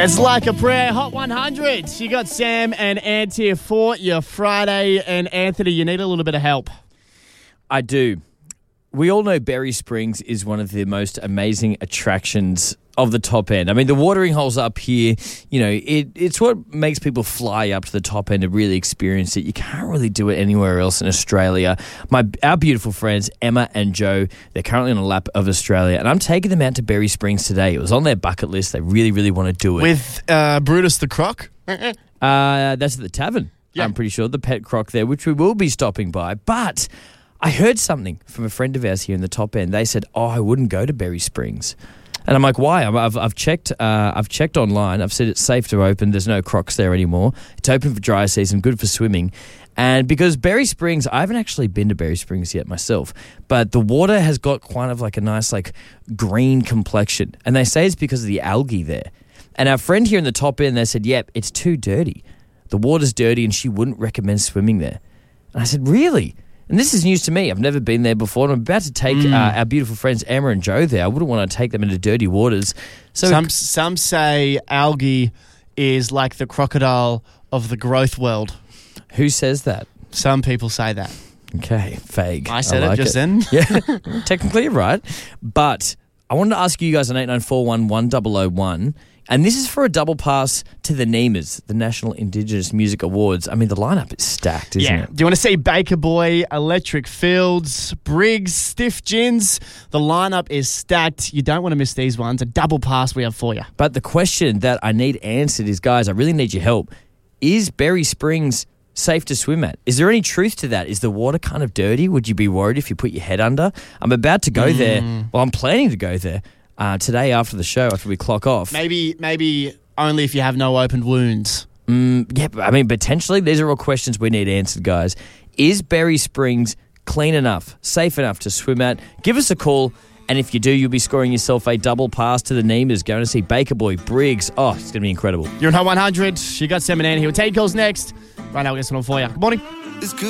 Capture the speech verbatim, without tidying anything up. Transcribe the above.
It's like a prayer. Hot one hundred. You got Sam and Ant here for your Friday. And Anthony, you need a little bit of help. I do. We all know Berry Springs is one of the most amazing attractions of the top end. I mean, the watering holes up here, you know, it, it's what makes people fly up to the top end to really experience it. You can't really do it anywhere else in Australia. My Our beautiful friends, Emma and Joe, they're currently on a lap of Australia, and I'm taking them out to Berry Springs today. It was on their bucket list. They really, really want to do it. With uh, Brutus the Croc? uh, that's at the tavern, yeah. I'm pretty sure. The Pet Croc there, which we will be stopping by. But I heard something from a friend of ours here in the top end. They said, oh, I wouldn't go to Berry Springs. And I'm like, why? I've I've checked. Uh, I've checked online. I've said it's safe to open. There's no crocs there anymore. It's open for dry season, good for swimming. And because Berry Springs, I haven't actually been to Berry Springs yet myself, but the water has got kind of like a nice like green complexion, and they say it's because of the algae there. And our friend here in the top end, they said, yep, it's too dirty. The water's dirty, and she wouldn't recommend swimming there. And I said, really? And this is news to me. I've never been there before, and I'm about to take mm. uh, our beautiful friends Emma and Joe there. I wouldn't want to take them into dirty waters. So some some say algae is like the crocodile of the growth world. Who says that? Some people say that. Okay, vague. I said I like it just it. then. Yeah, technically you're right. But I wanted to ask you guys on eight nine four one one zero zero one, and this is for a double pass to the NEMAs, the National Indigenous Music Awards. I mean, the lineup is stacked, isn't yeah. it? Do you want to see Baker Boy, Electric Fields, Briggs, Stiff Gins? The lineup is stacked. You don't want to miss these ones. A double pass we have for you. But the question that I need answered is, guys, I really need your help. Is Berry Springs safe to swim at? Is there any truth to that? Is the water kind of dirty? Would you be worried if you put your head under? I'm about to go mm. there. Well, I'm planning to go there. Uh, today after the show, after we clock off. Maybe maybe only if you have no open wounds. Mm, yeah, I mean, potentially. These are all questions we need answered, guys. Is Berry Springs clean enough, safe enough to swim at? Give us a call, and if you do, you'll be scoring yourself a double pass to the NEMAs, going to see Baker Boy, Briggs. Oh, it's going to be incredible. You're on Hot one hundred. You got Sam and Ann here. We'll take calls next. Right now, we'll get some on for you. Good morning. It's good.